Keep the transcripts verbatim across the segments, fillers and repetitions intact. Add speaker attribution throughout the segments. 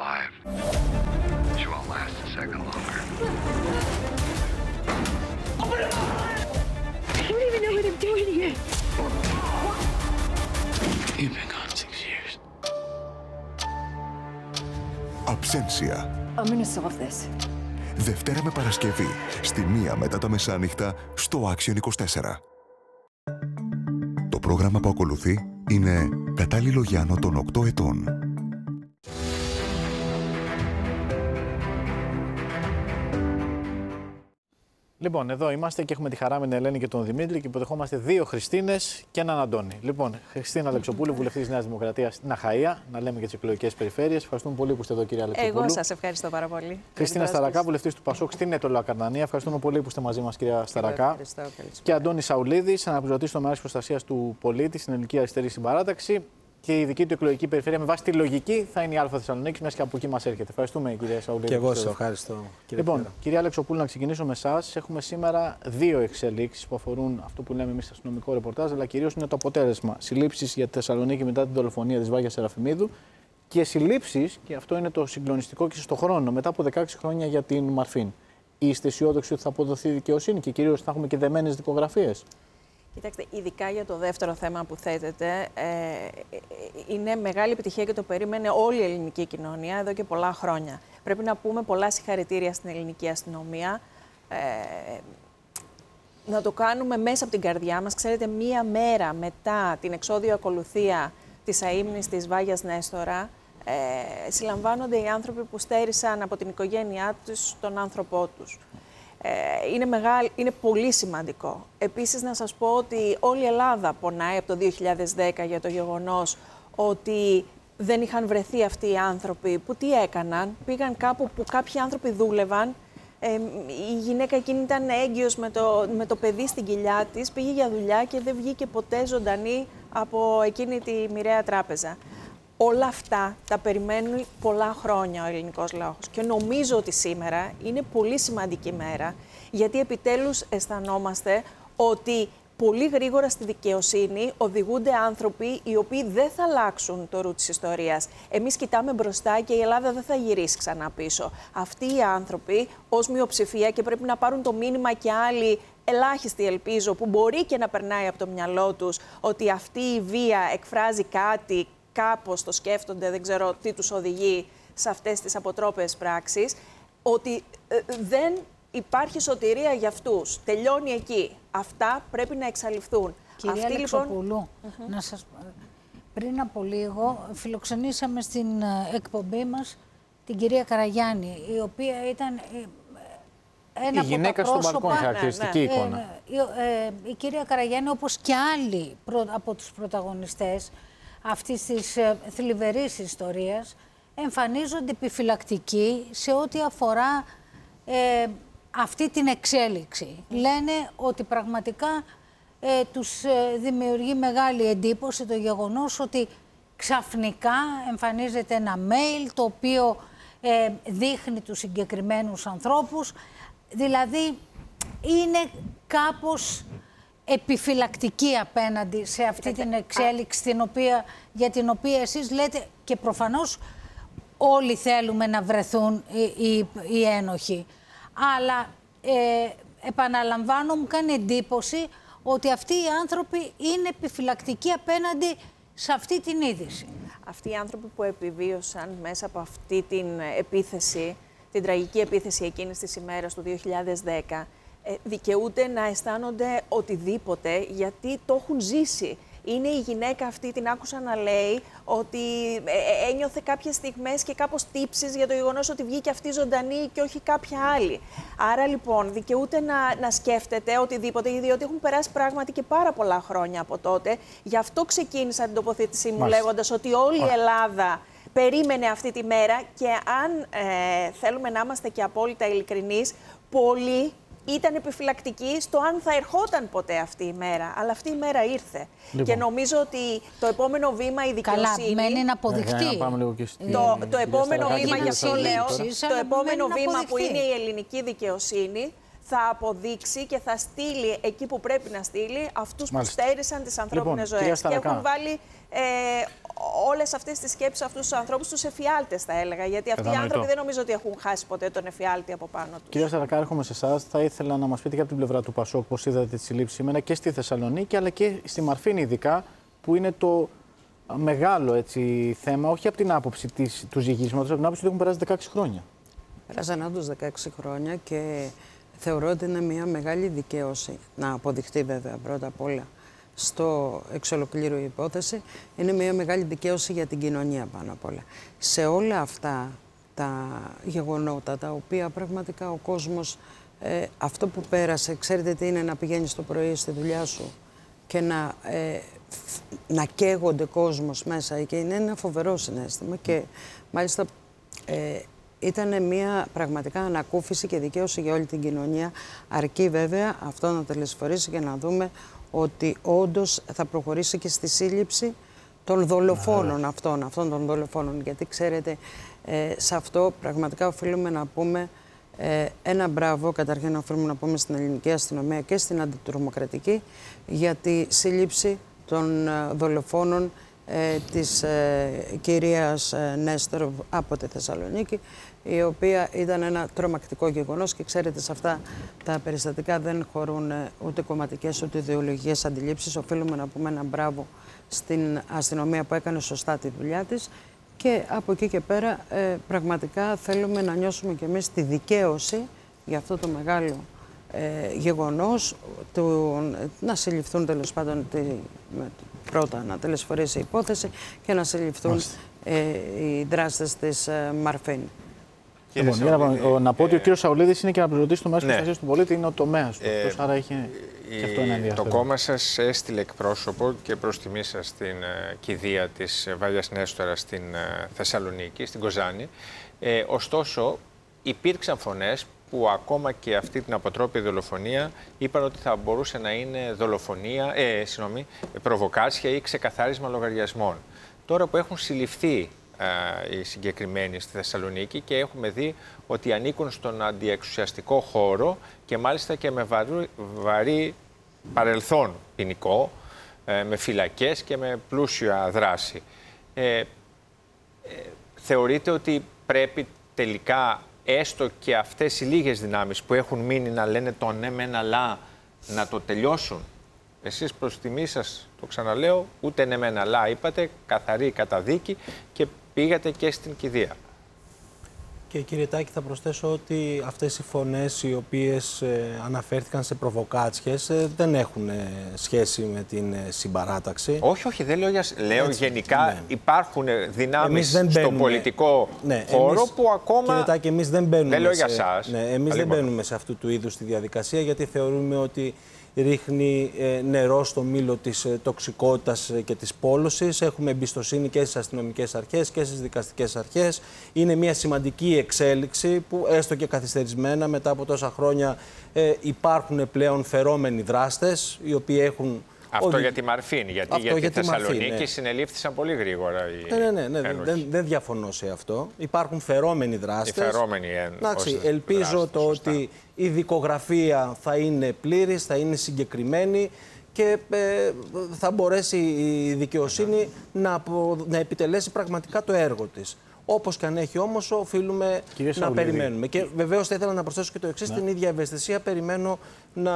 Speaker 1: alive. She won't last a second longer.
Speaker 2: I don't even know what I'm doing here.
Speaker 1: You've been gone six years.
Speaker 3: Absentia.
Speaker 2: I'm gonna solve this.
Speaker 3: Δευτέρα με Παρασκευή, στη μία μετά τα μεσάνυχτα, στο Action είκοσι τέσσερα. Το πρόγραμμα που ακολουθεί είναι κατάλληλο για άνω των οκτώ ετών.
Speaker 4: Λοιπόν, εδώ είμαστε και έχουμε τη χαρά με την Ελένη και τον Δημήτρη και υποδεχόμαστε δύο Χριστίνες και έναν Αντώνη. Λοιπόν, Χριστίνα Αλεξοπούλου, βουλευτής της Νέας Δημοκρατίας στην Αχαΐα, να λέμε και τις εκλογικές περιφέρειες. Ευχαριστούμε πολύ που είστε εδώ, κυρία Αλεξοπούλου.
Speaker 5: Εγώ σας ευχαριστώ πάρα πολύ.
Speaker 4: Χριστίνα Σταρακά, βουλευτής του Πασόκ στην Ετωλακαρνανία. Ευχαριστούμε πολύ που είστε μαζί μας, κυρία Σταρακά. Και Αντώνη Σαουλίδης, αναπληρωτής τομέας προστασίας του πολίτη στην Ελληνική Αριστερή Συμπαράταξη. Και η δική του εκλογική περιφέρεια με βάση τη λογική θα είναι η Α Θεσσαλονίκη, μια και από εκεί μας έρχεται. Ευχαριστούμε, κυρία Σαουλίδη.
Speaker 6: Και εγώ σας ευχαριστώ.
Speaker 4: Λοιπόν, Πέρα. Κυρία Αλεξοπούλου, να ξεκινήσω με εσάς. Έχουμε σήμερα δύο εξελίξεις που αφορούν αυτό που λέμε εμείς στο αστυνομικό ρεπορτάζ, αλλά κυρίως είναι το αποτέλεσμα. Συλλήψεις για τη Θεσσαλονίκη μετά την δολοφονία της Βάγιας Σεραφιμίδου και συλλήψεις, και αυτό είναι το συγκλονιστικό και στο χρόνο, μετά από δεκαέξι χρόνια για την Μαρφίν. Είστε αισιόδοξοι ότι θα αποδοθεί δικαιοσύνη και κυρίως θα έχουμε και δεμένες δικογραφίες?
Speaker 5: Κοιτάξτε, ειδικά για το δεύτερο θέμα που θέτετε, ε, είναι μεγάλη επιτυχία και το περίμενε όλη η ελληνική κοινωνία εδώ και πολλά χρόνια. Πρέπει να πούμε πολλά συγχαρητήρια στην ελληνική αστυνομία. Ε, να το κάνουμε μέσα από την καρδιά μας. Ξέρετε, μία μέρα μετά την εξώδιο ακολουθία της αείμνης της Βάγιας Νέστορα, ε, συλλαμβάνονται οι άνθρωποι που στέρισαν από την οικογένειά τους τον άνθρωπό τους. Είναι, μεγάλη, είναι πολύ σημαντικό. Επίσης, να σας πω ότι όλη η Ελλάδα πονάει από το δύο χιλιάδες δέκα για το γεγονός ότι δεν είχαν βρεθεί αυτοί οι άνθρωποι που τι έκαναν. Πήγαν κάπου που κάποιοι άνθρωποι δούλευαν. Ε, η γυναίκα εκείνη ήταν έγκυος με το, με το παιδί στην κοιλιά της, πήγε για δουλειά και δεν βγήκε ποτέ ζωντανή από εκείνη τη μοιραία τράπεζα. Όλα αυτά τα περιμένουν πολλά χρόνια ο ελληνικός λαός και νομίζω ότι σήμερα είναι πολύ σημαντική μέρα, γιατί επιτέλους αισθανόμαστε ότι πολύ γρήγορα στη δικαιοσύνη οδηγούνται άνθρωποι οι οποίοι δεν θα αλλάξουν το ρου της ιστορίας. Εμείς κοιτάμε μπροστά και η Ελλάδα δεν θα γυρίσει ξανά πίσω. Αυτοί οι άνθρωποι ως μειοψηφία, και πρέπει να πάρουν το μήνυμα και άλλοι ελάχιστοι, ελπίζω, που μπορεί και να περνάει από το μυαλό τους ότι αυτή η βία εκφράζει κάτι, κάπως το σκέφτονται, δεν ξέρω τι τους οδηγεί σε αυτές τις αποτρόπαιες πράξεις, ότι ε, δεν υπάρχει σωτηρία για αυτούς. Τελειώνει εκεί. Αυτά πρέπει να εξαλειφθούν.
Speaker 7: Κυρία
Speaker 5: Αυτή,
Speaker 7: Αλεξοπούλου,
Speaker 5: λοιπόν...
Speaker 7: να σας... πριν από λίγο φιλοξενήσαμε στην εκπομπή μας την κυρία Καραγιάννη, η οποία ήταν ένα
Speaker 4: η γυναίκα
Speaker 7: από τα
Speaker 4: στον μπαλκόν, χαρακτηριστική
Speaker 7: ναι,
Speaker 4: εικόνα.
Speaker 7: Ε, ε, ε, η κυρία Καραγιάννη, όπως και άλλοι προ, από τους πρωταγωνιστές αυτής της ε, θλιβερής ιστορίας, εμφανίζονται επιφυλακτικοί σε ό,τι αφορά ε, αυτή την εξέλιξη. Λένε ότι πραγματικά ε, τους ε, δημιουργεί μεγάλη εντύπωση το γεγονός ότι ξαφνικά εμφανίζεται ένα mail το οποίο ε, δείχνει τους συγκεκριμένους ανθρώπους. Δηλαδή είναι κάπως επιφυλακτική απέναντι σε αυτή την εξέλιξη την οποία, για την οποία εσείς λέτε, και προφανώς όλοι θέλουμε να βρεθούν οι, οι, οι ένοχοι. Αλλά ε, επαναλαμβάνω, μου κάνει εντύπωση ότι αυτοί οι άνθρωποι είναι επιφυλακτικοί απέναντι σε αυτή την είδηση.
Speaker 5: Αυτοί οι άνθρωποι που επιβίωσαν μέσα από αυτή την επίθεση, την τραγική επίθεση εκείνης της ημέρας του δύο χιλιάδες δέκα, ε, δικαιούνται να αισθάνονται οτιδήποτε, γιατί το έχουν ζήσει. Είναι η γυναίκα αυτή, την άκουσα να λέει ότι ε, ένιωθε κάποιες στιγμές και κάπως τύψεις για το γεγονός ότι βγήκε αυτή ζωντανή και όχι κάποια άλλη. Άρα λοιπόν δικαιούται να, να σκέφτεται οτιδήποτε, διότι έχουν περάσει πράγματι και πάρα πολλά χρόνια από τότε. Γι' αυτό ξεκίνησα την τοποθέτησή μου λέγοντας ότι όλη η Ελλάδα περίμενε αυτή τη μέρα, και αν ε, θέλουμε να είμαστε και απόλυτα ειλικρινείς, πολλοί ήταν επιφυλακτική στο αν θα ερχόταν ποτέ αυτή η μέρα. Αλλά αυτή η μέρα ήρθε. Λοιπόν. Και νομίζω ότι το επόμενο βήμα, η δικαιοσύνη.
Speaker 7: Καλά, μένει να αποδειχτεί.
Speaker 5: Ε, το, το επόμενο βήμα, για αυτό λέω, το επόμενο βήμα που είναι η ελληνική δικαιοσύνη, θα αποδείξει και θα στείλει εκεί που πρέπει να στείλει αυτούς που στέρισαν τις ανθρώπινες
Speaker 4: λοιπόν,
Speaker 5: ζωές. Και έχουν βάλει ε, όλες αυτές τις σκέψεις, αυτούς τους ανθρώπους, τους εφιάλτες θα έλεγα. Γιατί αυτοί οι άνθρωποι δεν νομίζω ότι έχουν χάσει ποτέ τον εφιάλτη από πάνω τους.
Speaker 4: Κυρία Σαρακά, έρχομαι σε εσάς. Θα ήθελα να μας πείτε και από την πλευρά του Πασόκ πώς είδατε τη συλλήψη σήμερα και στη Θεσσαλονίκη αλλά και στη Μαρφήνη, ειδικά που είναι το μεγάλο έτσι, θέμα, όχι από την άποψη της, του ζυγίσματος, από την άποψη ότι έχουν περάσει δεκαέξι χρόνια.
Speaker 6: Πέρασαν όντως δεκαέξι χρόνια και θεωρώ ότι είναι μια μεγάλη δικαίωση να αποδειχτεί, βέβαια, πρώτα απ' όλα στο εξ ολοκλήρου η υπόθεση. Είναι μια μεγάλη δικαίωση για την κοινωνία πάνω απ' όλα. Σε όλα αυτά τα γεγονότα, τα οποία πραγματικά ο κόσμος, ε, αυτό που πέρασε, ξέρετε τι είναι να πηγαίνεις το πρωί στη δουλειά σου και να, ε, να καίγονται κόσμος μέσα, και είναι ένα φοβερό συναίσθημα και μάλιστα ε, ήταν μια πραγματικά ανακούφιση και δικαίωση για όλη την κοινωνία, αρκεί βέβαια αυτό να τελεσφορήσει και να δούμε ότι όντως θα προχωρήσει και στη σύλληψη των δολοφόνων αυτών, αυτών των δολοφόνων. Γιατί ξέρετε, ε, σε αυτό πραγματικά οφείλουμε να πούμε ε, ένα μπράβο, καταρχήν οφείλουμε να πούμε στην ελληνική αστυνομία και στην αντιτρομοκρατική για τη σύλληψη των ε, δολοφόνων ε, της ε, κυρίας ε, Νέστορ από τη Θεσσαλονίκη, η οποία ήταν ένα τρομακτικό γεγονός και ξέρετε, σε αυτά τα περιστατικά δεν χωρούν ούτε κομματικές ούτε ιδεολογικές αντιλήψεις. Οφείλουμε να πούμε ένα μπράβο στην αστυνομία που έκανε σωστά τη δουλειά της και από εκεί και πέρα ε, πραγματικά θέλουμε να νιώσουμε κι εμείς τη δικαίωση για αυτό το μεγάλο ε, γεγονός, του, να συλληφθούν τέλος πάντων τη, με, πρώτα να τελεσφορήσει η υπόθεση και να συλληφθούν ε, οι δράστες της ε, Μαρφήνη.
Speaker 4: Λοιπόν, για να, να πω ότι ο κύριος Σαουλίδης είναι και αναπληρωτής του Μέσου Προστασίας του Πολίτη, είναι ο τομέας του. Ε, άρα είχε και αυτό ένα ενδιαφέρον.
Speaker 8: Το κόμμα σας έστειλε εκπρόσωπο και προς τιμή σας στην uh, κηδεία της Βάγιας Νέστορα στην uh, Θεσσαλονίκη, στην Κοζάνη. Ε, ωστόσο, υπήρξαν φωνές που ακόμα και αυτή την αποτρόπια δολοφονία είπαν ότι θα μπορούσε να είναι δολοφονία, ε, συγγνώμη, προβοκάτσια ή ξεκαθάρισμα λογαριασμών. Τώρα που έχουν συλληφθεί οι συγκεκριμένοι στη Θεσσαλονίκη και έχουμε δει ότι ανήκουν στον αντιεξουσιαστικό χώρο και μάλιστα και με βαρύ, βαρύ παρελθόν ποινικό, με φυλακές και με πλούσια δράση. Ε, ε, θεωρείτε ότι πρέπει τελικά έστω και αυτές οι λίγες δυνάμεις που έχουν μείνει να λένε το ναι μεν αλλά να το τελειώσουν? Εσείς προς τιμή σας το ξαναλέω, ούτε ναι μεν αλλά είπατε, καθαρή καταδίκη και πήγατε και στην κηδεία.
Speaker 9: Και κύριε Τάκη, θα προσθέσω ότι αυτές οι φωνές οι οποίες ε, αναφέρθηκαν σε προβοκάτσιες ε, δεν έχουν ε, σχέση με την ε, συμπαράταξη.
Speaker 8: Όχι, όχι, δεν λέω, για... λέω Έτσι, γενικά ναι. Υπάρχουν δυνάμεις
Speaker 9: δεν
Speaker 8: στο πολιτικό
Speaker 9: ναι,
Speaker 8: χώρο
Speaker 9: εμείς,
Speaker 8: που ακόμα...
Speaker 9: Κύριε Τάκη, εμείς δεν μπαίνουμε,
Speaker 8: δεν λέω
Speaker 9: σε...
Speaker 8: για σας.
Speaker 9: Ναι, εμείς δεν μπαίνουμε σε αυτού του είδους τη διαδικασία γιατί θεωρούμε ότι ρίχνει ε, νερό στο μήλο της ε, τοξικότητας ε, και της πόλωσης. Έχουμε εμπιστοσύνη και στις αστυνομικές αρχές και στις δικαστικές αρχές. Είναι μια σημαντική εξέλιξη που έστω και καθυστερισμένα μετά από τόσα χρόνια ε, υπάρχουν πλέον φερόμενοι δράστες οι οποίοι έχουν...
Speaker 8: Αυτό
Speaker 9: οδη...
Speaker 8: για τη Μαρφήνη, γιατί
Speaker 9: αυτό
Speaker 8: για τη
Speaker 9: για τη
Speaker 8: Θεσσαλονίκη
Speaker 9: Μαρφή, ναι. συνελήφθησαν
Speaker 8: πολύ γρήγορα οι
Speaker 9: Ναι, ναι, ναι, ναι δεν, δεν διαφωνώ σε αυτό. Υπάρχουν φερόμενοι δράστες.
Speaker 8: Οι φερόμενοι εν...
Speaker 9: Εντάξει, ελπίζω δράστες, το σωστά. Ότι η δικογραφία θα είναι πλήρης, θα είναι συγκεκριμένη και ε, θα μπορέσει η δικαιοσύνη να, απο... να επιτελέσει πραγματικά το έργο της. Όπως και αν έχει όμως, οφείλουμε Κύριε να Σαουλίδη. περιμένουμε. Και βεβαίως θα ήθελα να προσθέσω και το εξής: ναι. Την ίδια ευαισθησία περιμένω να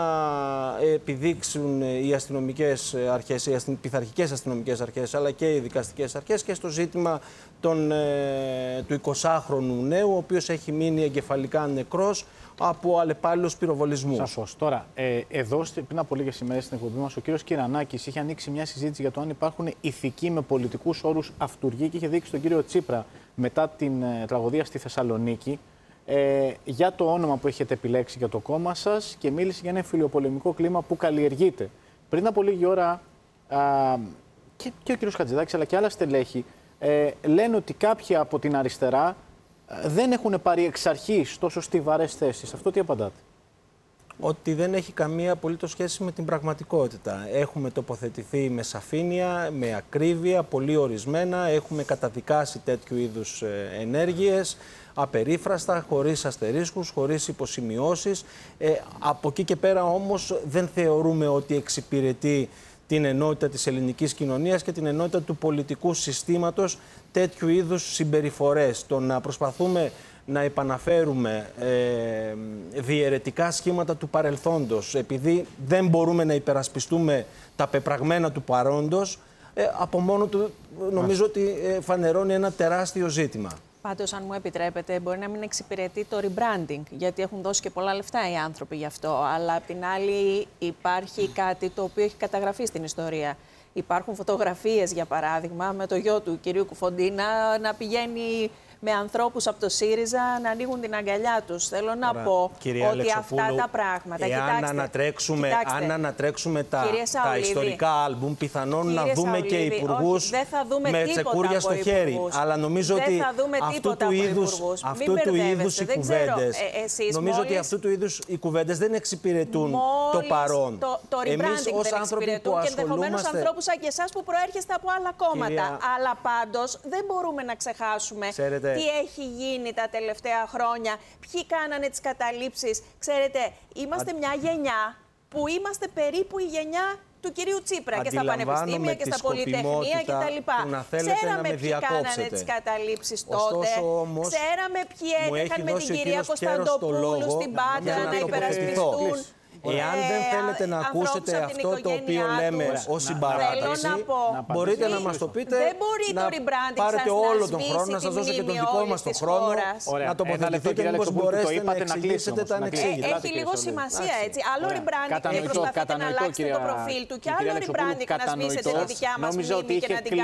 Speaker 9: επιδείξουν οι αστυνομικές αρχές, οι πειθαρχικές αστυνομικές αρχές, αλλά και οι δικαστικές αρχές και στο ζήτημα των, ε, του εικοσάχρονου νέου, ο οποίος έχει μείνει εγκεφαλικά νεκρός από αλλεπάλληλους πυροβολισμού.
Speaker 4: Σαφώς. Τώρα, ε, εδώ πριν από λίγες ημέρες στην εκπομπή μας, ο κύριος Κυρανάκης είχε ανοίξει μια συζήτηση για το αν υπάρχουν ηθικοί με πολιτικούς όρους αυτούργοι και είχε δείξει τον κύριο Τσίπρα μετά την ε, τραγωδία στη Θεσσαλονίκη ε, για το όνομα που έχετε επιλέξει για το κόμμα σας και μίλησε για ένα φιλιοπολεμικό κλίμα που καλλιεργείται. Πριν από λίγη ώρα α, και, και ο κύριος Χατζηδάκης αλλά και άλλα στελέχη ε, λένε ότι κάποιοι από την αριστερά δεν έχουν πάρει εξ αρχής τόσο στιβαρές θέσεις. Αυτό τι απαντάτε?
Speaker 9: Ότι δεν έχει καμία απολύτως σχέση με την πραγματικότητα. Έχουμε τοποθετηθεί με σαφήνεια, με ακρίβεια, πολύ ορισμένα. Έχουμε καταδικάσει τέτοιου είδους ενέργειες, απερίφραστα, χωρίς αστερίσκους, χωρίς υποσημειώσεις. Ε, από εκεί και πέρα όμως δεν θεωρούμε ότι εξυπηρετεί την ενότητα της ελληνικής κοινωνίας και την ενότητα του πολιτικού συστήματος τέτοιου είδους συμπεριφορές. Το να προσπαθούμε να επαναφέρουμε ε, διαιρετικά σχήματα του παρελθόντος, επειδή δεν μπορούμε να υπερασπιστούμε τα πεπραγμένα του παρόντος, ε, από μόνο του νομίζω ότι ε, φανερώνει ένα τεράστιο ζήτημα.
Speaker 5: Πάντως, αν μου επιτρέπετε, μπορεί να μην εξυπηρετεί το rebranding, γιατί έχουν δώσει και πολλά λεφτά οι άνθρωποι γι' αυτό. Αλλά απ' την άλλη υπάρχει κάτι το οποίο έχει καταγραφεί στην ιστορία. Υπάρχουν φωτογραφίες, για παράδειγμα, με το γιο του κυρίου Κουφοντίνα να πηγαίνει με ανθρώπους από το ΣΥΡΙΖΑ να ανοίγουν την αγκαλιά τους. Θέλω να Άρα, πω ότι αυτά τα πράγματα.
Speaker 9: Εάν
Speaker 5: κοιτάξτε,
Speaker 9: ανατρέξουμε,
Speaker 5: κοιτάξτε,
Speaker 9: αν ανατρέξουμε τα,
Speaker 5: τα
Speaker 9: ιστορικά άλμπουμ, πιθανόν
Speaker 5: κύριε
Speaker 9: να δούμε
Speaker 5: Σαουλίδη,
Speaker 9: και υπουργούς με τσεκούρια στο χέρι.
Speaker 5: Υπουργούς.
Speaker 9: Αλλά νομίζω
Speaker 5: δεν
Speaker 9: ότι
Speaker 5: αυτού
Speaker 9: του είδους, αυτού του είδους οι κουβέντες, ε, νομίζω
Speaker 5: μόλις,
Speaker 9: ότι αυτού του είδους οι κουβέντες δεν εξυπηρετούν το παρόν.
Speaker 5: Το, το
Speaker 9: Εμείς ως άνθρωποι που ασχολούμαστε...
Speaker 5: Και ενδεχομένως ανθρώπους σαν και εσάς που προέρχεστε από άλλα κόμματα.
Speaker 9: Κυρία...
Speaker 5: Αλλά πάντως δεν μπορούμε να ξεχάσουμε
Speaker 9: Ξέρετε...
Speaker 5: τι έχει γίνει τα τελευταία χρόνια, ποιοι κάνανε τις καταλήψεις. Ξέρετε, είμαστε Α... μια γενιά που είμαστε περίπου η γενιά του κυρίου Τσίπρα και στα πανεπιστήμια και στα πολυτεχνία κτλ. Ξέραμε ποιοι κάνανε τις καταλήψεις τότε.
Speaker 9: Όμως,
Speaker 5: ξέραμε ποιοι έτυχαν με την κυρία Κωνσταντοπούλου στην Πάτρα να, να υπερασπιστούν.
Speaker 9: Εάν δεν θέλετε να ακούσετε αυτό το οποίο λέμε ως συμπαράταξη, μπορείτε να μας το πείτε.
Speaker 5: Δεν μπορεί το rebranding
Speaker 9: πάρετε
Speaker 5: σας
Speaker 9: όλο
Speaker 5: να
Speaker 9: τον χρόνο, να σας δώσω και τον δικό μας τον χρόνο, να τοποθετηθείτε και μήπως μπορέσετε να εξηγήσετε τα ανεξήγητα.
Speaker 5: Έχει λίγο σημασία, έτσι. Άλλο rebranding να προσπαθείτε να αλλάξετε το προφίλ του και άλλο rebranding να σβήσετε τη δικιά μας μνήμη και να την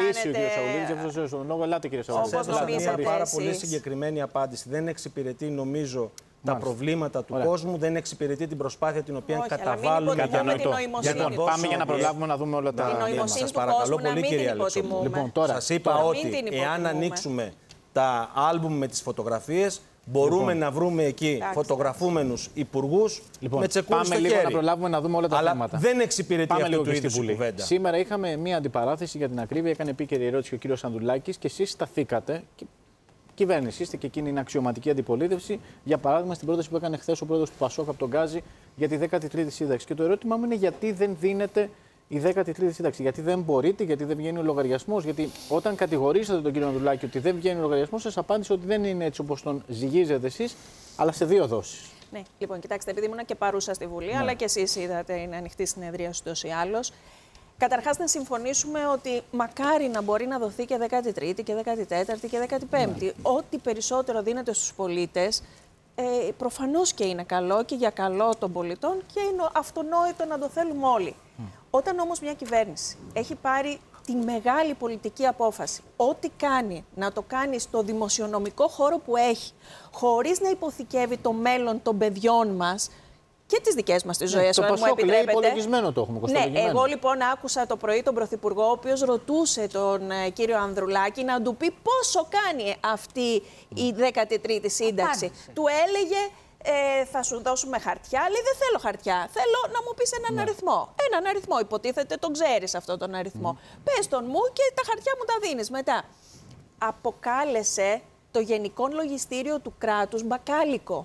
Speaker 5: κάνετε όπως νομίζετε.
Speaker 9: Μια πάρα πολύ συγκεκριμένη απάντηση. Δεν εξυπηρετεί, νομίζω, τα προβλήματα του Ωραία. κόσμου, δεν εξυπηρετεί την προσπάθεια την οποία
Speaker 5: Όχι,
Speaker 9: καταβάλουμε
Speaker 5: για να
Speaker 4: πάμε για να προλάβουμε να δούμε όλα τα
Speaker 5: πράγματα. Σας παρακαλώ πολύ, κυρία Αλεξόπουλου.
Speaker 9: Λοιπόν, τώρα, σας είπα ότι εάν ανοίξουμε τα άλμπουμ με τις φωτογραφίες, μπορούμε λοιπόν, να βρούμε εκεί Άξι. φωτογραφούμενους υπουργούς λοιπόν, με τσεκούρι στο χέρι.
Speaker 4: Πάμε λίγο να προλάβουμε να δούμε όλα τα
Speaker 9: Αλλά
Speaker 4: θέματα.
Speaker 9: δεν εξυπηρετεί αυτό το είδους η κουβέντα.
Speaker 4: Σήμερα είχαμε μία αντιπαράθεση για την ακρίβεια, έκανε επίκαιρη ερώτηση ο κύριος Ανδουλάκης και εσείς σταθήκατε. Κυβέρνηση, είστε και εκείνη είναι αξιωματική αντιπολίτευση. Για παράδειγμα, στην πρόταση που έκανε χθες ο πρόεδρος του Πασόκ από τον Γκάζι για τη δέκατη τρίτη σύνταξη. Και το ερώτημά μου είναι γιατί δεν δίνεται η δέκατη τρίτη σύνταξη. Γιατί δεν μπορείτε, γιατί δεν βγαίνει ο λογαριασμός. Γιατί όταν κατηγορήσατε τον κύριο Ανδουλάκη ότι δεν βγαίνει ο λογαριασμός, σας απάντησε ότι δεν είναι έτσι όπως τον ζυγίζετε εσείς, αλλά σε δύο δόσεις.
Speaker 5: Ναι, λοιπόν, κοιτάξτε, επειδή ήμουν και παρούσα στη Βουλή, ναι. αλλά και εσείς είδατε, είναι ανοιχτή συνεδρία ούτως ή άλλως. Καταρχάς, να συμφωνήσουμε ότι μακάρι να μπορεί να δοθεί και δέκατη τρίτη και δέκατη τέταρτη και δέκατη πέμπτη. Ναι. Ό,τι περισσότερο δίνεται στους πολίτες, ε, προφανώς και είναι καλό και για καλό των πολιτών και είναι αυτονόητο να το θέλουμε όλοι. Mm. Όταν όμως μια κυβέρνηση έχει πάρει τη μεγάλη πολιτική απόφαση, ό,τι κάνει, να το κάνει στο δημοσιονομικό χώρο που έχει, χωρίς να υποθηκεύει το μέλλον των παιδιών μας, και τις δικές μας τις ζωές,
Speaker 4: ναι,
Speaker 5: αν μου επιτρέπετε.
Speaker 4: Υπολογισμένο το έχουμε,
Speaker 5: ναι, εγώ λοιπόν άκουσα το πρωί τον Πρωθυπουργό, ο οποίος ρωτούσε τον ε, κύριο Ανδρουλάκη να του πει πόσο κάνει αυτή η δέκατη τρίτη σύνταξη. Άντυσε. Του έλεγε ε, θα σου δώσουμε χαρτιά, λέει δεν θέλω χαρτιά, θέλω να μου πεις έναν ναι. αριθμό. Έναν αριθμό, υποτίθεται τον ξέρεις αυτόν τον αριθμό. Mm. Πες τον μου και τα χαρτιά μου τα δίνεις μετά. Αποκάλεσε το Γενικό Λογιστήριο του κράτους μπακάλικο.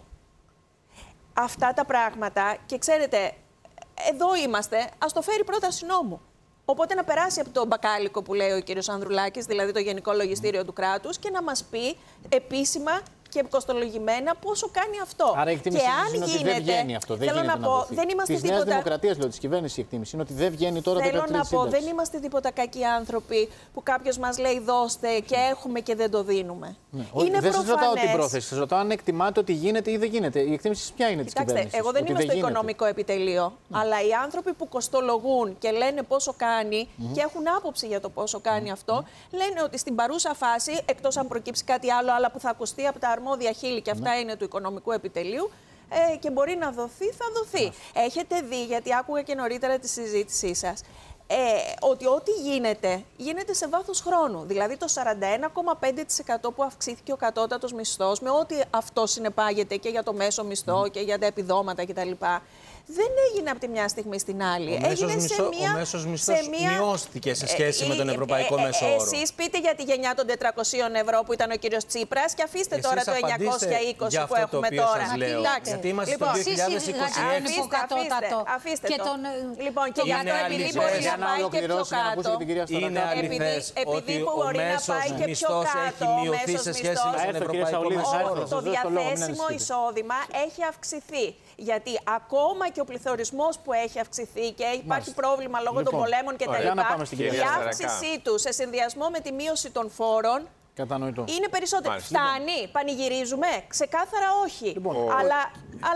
Speaker 5: Αυτά τα πράγματα και ξέρετε, εδώ είμαστε, ας το φέρει πρόταση νόμου. Οπότε να περάσει από το μπακάλικο που λέει ο κύριος Ανδρουλάκης, δηλαδή το Γενικό Λογιστήριο mm. του κράτους και να μας πει επίσημα και κοστολογημένα πόσο κάνει αυτό.
Speaker 4: Άρα η εκτίμηση
Speaker 5: και
Speaker 4: αν είναι
Speaker 5: γίνεται,
Speaker 4: ότι δεν βγαίνει αυτό, δεν
Speaker 5: θέλω
Speaker 4: γίνεται
Speaker 5: να,
Speaker 4: να
Speaker 5: πω,
Speaker 4: δοθεί.
Speaker 5: δεν είμαστε
Speaker 4: της
Speaker 5: τίποτα...
Speaker 4: Νέας Δημοκρατίας, λέω, της κυβέρνησης η εκτίμηση είναι ότι δεν βγαίνει τώρα
Speaker 5: θέλω
Speaker 4: δέκατη τρίτη
Speaker 5: να πω,
Speaker 4: σύνταξη.
Speaker 5: δεν είμαστε τίποτα κακοί άνθρωποι που κάποιος μας λέει δώστε και έχουμε και δεν το δίνουμε.
Speaker 4: Ναι.
Speaker 5: Είναι
Speaker 4: δεν
Speaker 5: προφανές...
Speaker 4: σας ρωτάω την πρόθεση, σας ρωτάω αν εκτιμάτε ότι γίνεται ή δεν γίνεται. Η εκτίμηση ποια είναι της κυβέρνησης?
Speaker 5: Εγώ δεν
Speaker 4: ότι
Speaker 5: είμαι
Speaker 4: δεν
Speaker 5: στο
Speaker 4: γίνεται.
Speaker 5: οικονομικό επιτελείο, ναι. αλλά οι άνθρωποι που κοστολογούν και λένε πόσο κάνει mm-hmm. και έχουν άποψη για το πόσο κάνει mm-hmm. αυτό, λένε ότι στην παρούσα φάση, εκτός αν προκύψει κάτι άλλο, αλλά που θα ακουστεί από τα αρμόδια χείλη και αυτά mm-hmm. είναι του οικονομικού επιτελείου ε, και μπορεί να δοθεί, θα δοθεί. Yeah. Έχετε δει, γιατί άκουγα και νωρίτερα τη συζήτησή σας, ε, ότι ό,τι γίνεται, γίνεται σε βάθος χρόνου. Δηλαδή το σαράντα ένα κόμμα πέντε τοις εκατό που αυξήθηκε ο κατώτατος μισθός, με ό,τι αυτό συνεπάγεται και για το μέσο μισθό mm. και για τα επιδόματα κτλ. δεν έγινε από τη μια στιγμή στην άλλη.
Speaker 9: Ο
Speaker 5: έγινε
Speaker 9: μέσος,
Speaker 5: σε
Speaker 9: μισθό,
Speaker 5: μία,
Speaker 9: ο μέσος μισθός
Speaker 5: σε μία...
Speaker 9: μειώστηκε σε σχέση
Speaker 5: ε,
Speaker 9: με τον
Speaker 5: ε,
Speaker 9: ευρωπαϊκό
Speaker 5: ε, ε,
Speaker 9: μέσο όρο.
Speaker 5: Εσείς πείτε για τη γενιά των τετρακοσίων ευρώ που ήταν ο κύριος Τσίπρας και αφήστε
Speaker 9: Εσείς
Speaker 5: τώρα το εννιακόσια είκοσι που έχουμε
Speaker 9: το
Speaker 5: τώρα.
Speaker 9: Σας λέω.
Speaker 5: Εντάξει.
Speaker 9: Γιατί είμαστε
Speaker 5: Λοιπόν,
Speaker 9: το δύο χιλιάδες είκοσι έξι.
Speaker 5: αφήστε, αφήστε, αφήστε
Speaker 7: και
Speaker 5: το.
Speaker 7: τον,
Speaker 5: Λοιπόν, και γι' αυτό επειδή μπορεί να πάει και πιο κάτω.
Speaker 9: Είναι αληθές ότι ο μέσος
Speaker 5: και πιο
Speaker 9: μισθός έχει
Speaker 5: κάτω, ο
Speaker 9: μειωθεί
Speaker 5: μέσος
Speaker 9: σε σχέση με τον ευρωπαϊκό μέσο όρο.
Speaker 5: το διαθέσιμο εισόδημα έχει αυξηθεί. Γιατί ακόμα και ο πληθωρισμός που έχει αυξηθεί και υπάρχει Μάλιστα. πρόβλημα λόγω λοιπόν, των πολέμων κτλ. Η αύξησή του σε συνδυασμό με τη μείωση των φόρων
Speaker 4: Κατανοητό.
Speaker 5: είναι περισσότερο. Φτάνει, πανηγυρίζουμε. Ξεκάθαρα όχι.
Speaker 4: Λοιπόν,
Speaker 5: αλλά,